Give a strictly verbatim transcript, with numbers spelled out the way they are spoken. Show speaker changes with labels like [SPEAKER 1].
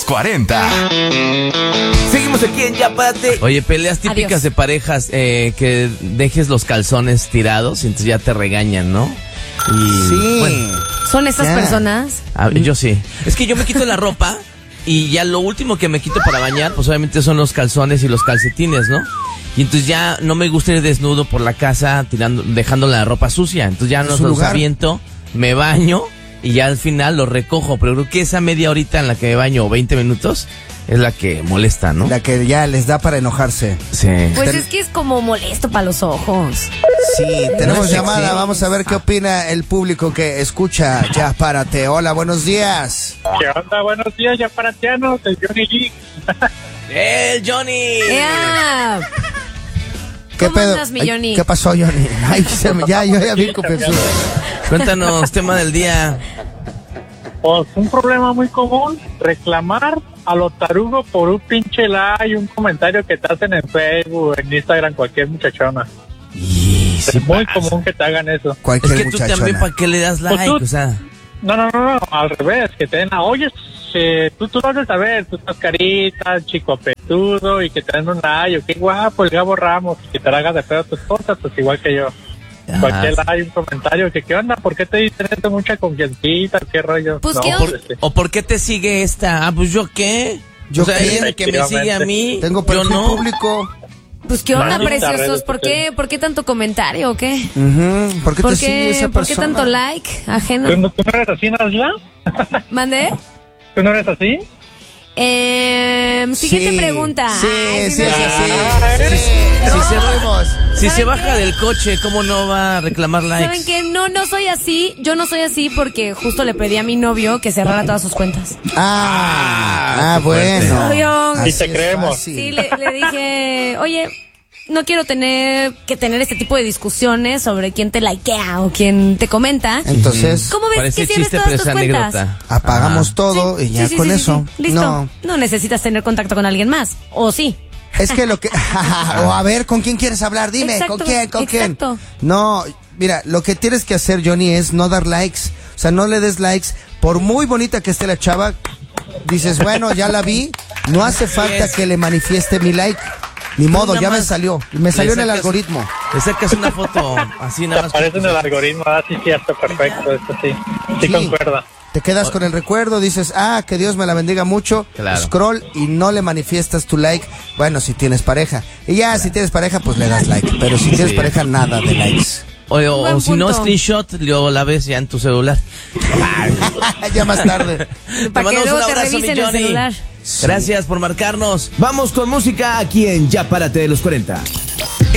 [SPEAKER 1] los cuarenta.
[SPEAKER 2] Seguimos aquí en Ya Párate. Oye, peleas típicas Adiós. de parejas, eh, que dejes los calzones tirados y entonces ya te regañan, ¿no? Y,
[SPEAKER 3] sí.
[SPEAKER 2] Bueno,
[SPEAKER 4] ¿son esas yeah. personas?
[SPEAKER 2] A, yo sí. Es que yo me quito la ropa y ya lo último que me quito para bañar, pues obviamente son los calzones y los calcetines, ¿no? Y entonces ya no me gusta ir desnudo por la casa tirando, dejando la ropa sucia. Entonces ya no los aviento, me baño y ya al final los recojo. Pero creo que esa media horita en la que me baño, o veinte minutos, es la que molesta, ¿no?
[SPEAKER 3] La que ya les da para enojarse.
[SPEAKER 2] Sí.
[SPEAKER 4] Pues
[SPEAKER 3] Ten...
[SPEAKER 4] es que es como molesto para los ojos.
[SPEAKER 3] Sí, tenemos llamada. Vamos a ver qué opina el público que escucha Ya Párate. Hola, buenos días.
[SPEAKER 5] ¿Qué onda? Buenos días, Ya Parateanos, el Johnny G.
[SPEAKER 2] ¡El Johnny!
[SPEAKER 4] Yeah.
[SPEAKER 3] ¿Qué
[SPEAKER 4] ¿Cómo
[SPEAKER 3] pedo?
[SPEAKER 4] andas, mi
[SPEAKER 3] Ay,
[SPEAKER 4] Johnny?
[SPEAKER 3] ¿qué pasó, Johnny? Ay, se me, ya, yo ya vi confuso.
[SPEAKER 2] Cuéntanos, tema del día.
[SPEAKER 5] Pues un problema muy común, reclamar a los tarugos por un pinche like, un comentario que te hacen en Facebook, en Instagram, cualquier muchachona.
[SPEAKER 2] Y
[SPEAKER 5] es muy pasa. común que te hagan eso.
[SPEAKER 3] Cualquier
[SPEAKER 2] es que
[SPEAKER 3] muchachona.
[SPEAKER 2] Tú también, ¿para qué le das like?
[SPEAKER 5] Pues tú,
[SPEAKER 2] o sea...
[SPEAKER 5] No, no, no, no, al revés, que te den a, oye, eh, tú, tú vas a saber, tú estás carita, chico apetudo, y que te den un like, o qué guapo el Gabo Ramos, y que te la hagas de pedo a tu esposa, pues igual que yo. Ah, cualquier like, un comentario, que qué onda, ¿por qué te dicen esto mucha confiancita, qué rollo?
[SPEAKER 4] Pues
[SPEAKER 5] no,
[SPEAKER 4] ¿qué
[SPEAKER 5] pues,
[SPEAKER 4] este.
[SPEAKER 2] ¿O por qué te sigue esta? Ah, pues ¿yo qué?
[SPEAKER 3] ¿Yo
[SPEAKER 2] o sea,
[SPEAKER 3] qué?
[SPEAKER 2] ella que me sigue a mí,
[SPEAKER 3] tengo perfil
[SPEAKER 2] yo no.
[SPEAKER 3] público.
[SPEAKER 4] Pues qué onda,
[SPEAKER 5] Maldita
[SPEAKER 4] preciosos,
[SPEAKER 5] redes
[SPEAKER 4] ¿por qué, ¿por qué tanto comentario o qué?
[SPEAKER 3] Uh-huh. ¿Por qué
[SPEAKER 4] ¿Por
[SPEAKER 3] te sigue esa
[SPEAKER 4] ¿Por qué
[SPEAKER 3] persona?
[SPEAKER 4] tanto like ajeno?
[SPEAKER 5] ¿Tú no, tú no eres así, Nasla?
[SPEAKER 4] ¿Mandé?
[SPEAKER 5] ¿Tú no eres así?
[SPEAKER 4] Eh, siguiente
[SPEAKER 3] Sí,
[SPEAKER 4] pregunta.
[SPEAKER 3] Sí,
[SPEAKER 4] Ay,
[SPEAKER 3] sí,
[SPEAKER 4] si
[SPEAKER 3] sí,
[SPEAKER 4] no-
[SPEAKER 3] sí,
[SPEAKER 5] Ah,
[SPEAKER 3] sí,
[SPEAKER 5] eres-
[SPEAKER 3] sí.
[SPEAKER 2] Si
[SPEAKER 3] No,
[SPEAKER 2] se va- Si se
[SPEAKER 4] ¿Saben
[SPEAKER 2] baja
[SPEAKER 4] qué?
[SPEAKER 2] del coche, ¿cómo no va a reclamar likes?
[SPEAKER 4] ¿Saben qué? No, no soy así. Yo no soy así porque justo le pedí a mi novio que cerrara todas sus cuentas.
[SPEAKER 3] Ah, ah,
[SPEAKER 2] qué fuerte.
[SPEAKER 3] bueno.
[SPEAKER 4] Obvio.
[SPEAKER 5] Y
[SPEAKER 3] Así
[SPEAKER 5] te
[SPEAKER 3] es
[SPEAKER 5] creemos.
[SPEAKER 3] fácil.
[SPEAKER 4] Sí, le, le dije, oye, no quiero tener que tener este tipo de discusiones sobre quién te likea o quién te comenta.
[SPEAKER 3] Entonces,
[SPEAKER 4] ¿Cómo ves
[SPEAKER 2] Parece
[SPEAKER 4] que cierres
[SPEAKER 2] chiste,
[SPEAKER 4] todas
[SPEAKER 2] pero
[SPEAKER 4] tus
[SPEAKER 2] es
[SPEAKER 4] cuentas?
[SPEAKER 2] anécdota.
[SPEAKER 3] apagamos
[SPEAKER 2] Ajá.
[SPEAKER 3] todo y ya
[SPEAKER 4] Sí, sí,
[SPEAKER 3] con
[SPEAKER 4] sí, sí,
[SPEAKER 3] eso.
[SPEAKER 4] sí. Listo.
[SPEAKER 3] No,
[SPEAKER 4] No necesitas tener contacto con alguien más. ¿O sí?
[SPEAKER 3] es que lo que... o a ver, ¿con quién quieres hablar? Dime,
[SPEAKER 4] Exacto,
[SPEAKER 3] ¿con quién? ¿Con
[SPEAKER 4] exacto.
[SPEAKER 3] quién? No, mira, lo que tienes que hacer, Johnny, es no dar likes. O sea, no le des likes. Por muy bonita que esté la chava, dices, bueno, ya la vi. No hace falta que le manifieste mi like. Ni modo,
[SPEAKER 2] nada
[SPEAKER 3] ya me
[SPEAKER 2] más
[SPEAKER 3] salió. Me
[SPEAKER 2] le
[SPEAKER 3] salió en el
[SPEAKER 2] sacas-
[SPEAKER 3] algoritmo.
[SPEAKER 2] Le sacas una foto así
[SPEAKER 5] Te
[SPEAKER 2] nada más.
[SPEAKER 5] aparece en el algoritmo, ah, sí, cierto, perfecto, esto sí. Sí,
[SPEAKER 3] Sí.
[SPEAKER 5] concuerda.
[SPEAKER 3] Te quedas con el recuerdo, dices, ah, que Dios me la bendiga mucho,
[SPEAKER 2] Claro.
[SPEAKER 3] scroll y no le manifiestas tu like, bueno, si tienes pareja. Y ya, si tienes pareja, pues le das like, pero si tienes
[SPEAKER 2] Sí.
[SPEAKER 3] pareja, nada de likes.
[SPEAKER 2] O, o-
[SPEAKER 4] Buen
[SPEAKER 2] o si no,
[SPEAKER 4] punto.
[SPEAKER 2] screenshot, luego la ves ya en tu celular.
[SPEAKER 3] Ya más tarde.
[SPEAKER 4] Para que
[SPEAKER 2] mandamos
[SPEAKER 4] luego
[SPEAKER 2] un
[SPEAKER 4] te
[SPEAKER 2] abrazo, mi
[SPEAKER 4] revisen el
[SPEAKER 2] Johnny.
[SPEAKER 4] celular.
[SPEAKER 2] Gracias por marcarnos.
[SPEAKER 1] Vamos con música aquí en Ya Párate de los cuarenta.